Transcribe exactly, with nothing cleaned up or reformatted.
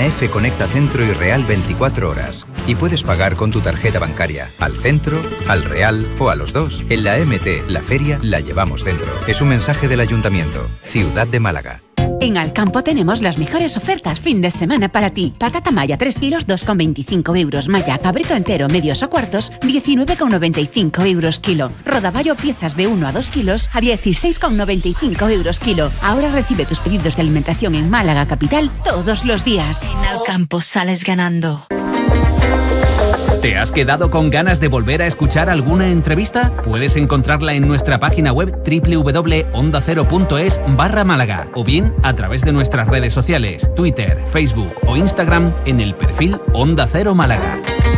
F conecta Centro y Real veinticuatro horas. Y puedes pagar con tu tarjeta bancaria. Al Centro, al Real o a los dos. En la M T, la feria, la llevamos dentro. Es un mensaje del Ayuntamiento. Ciudad de Málaga. En Alcampo tenemos las mejores ofertas fin de semana para ti. Patata maya tres kilos, dos con veinticinco euros. Maya cabrito entero, medios o cuartos, diecinueve con noventa y cinco euros kilo. Rodaballo piezas de uno a dos kilos a dieciséis con noventa y cinco euros kilo. Ahora recibe tus pedidos de alimentación en Málaga Capital todos los días. En Alcampo sales ganando. ¿Te has quedado con ganas de volver a escuchar alguna entrevista? Puedes encontrarla en nuestra página web doble u doble u doble u punto onda cero punto es barra Málaga o bien a través de nuestras redes sociales, Twitter, Facebook o Instagram en el perfil Onda Cero Málaga.